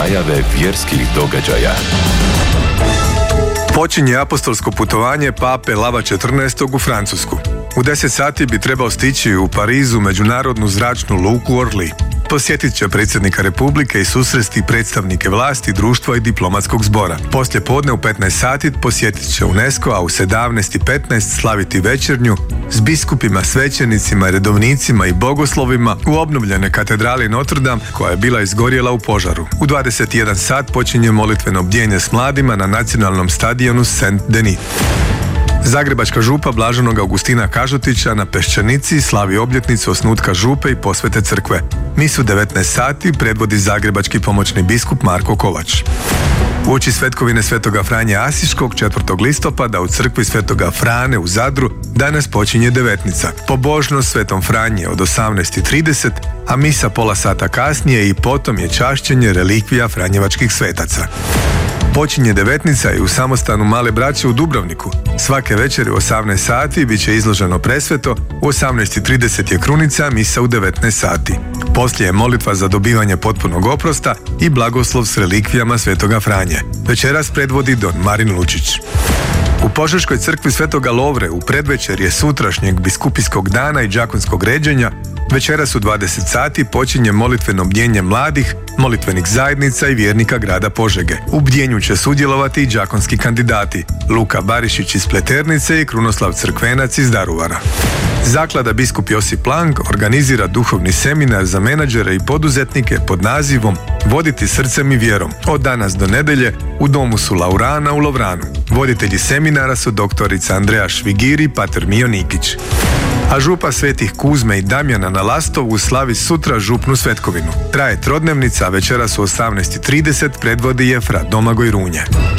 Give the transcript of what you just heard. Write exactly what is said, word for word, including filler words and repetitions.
Najave vjerskih događaja. Počinje apostolsko putovanje pape Lava četrnaestog u Francusku. U deset sati bi trebao stići u Parizu međunarodnu zračnu luku Orly. Posjetit će predsjednika Republike i susresti predstavnike vlasti, društva i diplomatskog zbora. Poslije podne u petnaest sati posjetit će UNESCO, a u sedamnaest i petnaest slaviti večernju s biskupima, svećenicima, redovnicima i bogoslovima u obnovljenoj katedrali Notre Dame koja je bila izgorjela u požaru. U dvadeset jedan sat počinje molitveno bdjenje s mladima na nacionalnom stadionu Saint-Denis. Zagrebačka župa Blaženog Augustina Kažutića na Peščanici slavi obljetnicu osnutka župe i posvete crkve. Misu devetnaest sati predvodi zagrebački pomoćni biskup Marko Kovač. Uoči svetkovine Svetoga Franje Asiškog četvrtog listopada u crkvi Svetoga Frane u Zadru danas počinje devetnica. Pobožnost Svetom Franji od osamnaest i trideset, a misa pola sata kasnije i potom je čašćenje relikvija franjevačkih svetaca. Počinje devetnica i u samostanu Male braće u Dubrovniku. Svake večeri u osamnaest sati bit će izloženo presveto, u osamnaest i trideset je krunica, misa u devetnaest sati. Poslije je molitva za dobivanje potpunog oprosta i blagoslov s relikvijama Svetoga Franje. Večeras predvodi don Marin Lučić. U Požeškoj crkvi Svetoga Lovre u predvečerje sutrašnjeg biskupijskog dana i đakonskog ređenja večeras u dvadeset sati počinje molitveno bdjenje mladih, molitvenih zajednica i vjernika grada Požege. U bdjenju će sudjelovati i đakonski kandidati Luka Barišić iz Pleternice i Krunoslav Crkvenac iz Daruvara. Zaklada Biskup Josip Lang organizira duhovni seminar za menadžere i poduzetnike pod nazivom Voditi srcem i vjerom. Od danas do nedelje u domu su Laurana u Lovranu. Voditelji seminara su doktorica Andreja Švigiri i pater Mijo Nikić. A župa svetih Kuzme i Damjana na Lastovu slavi sutra župnu svetkovinu. Traje trodnevnica, a večeras u osamnaest i trideset predvodi jefra Domagoj Runje.